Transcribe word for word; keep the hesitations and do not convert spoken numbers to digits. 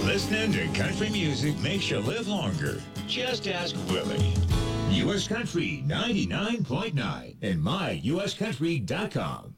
Listening to country music makes you live longer. Just ask Willie. U S Country ninety-nine point nine and my U S country dot com.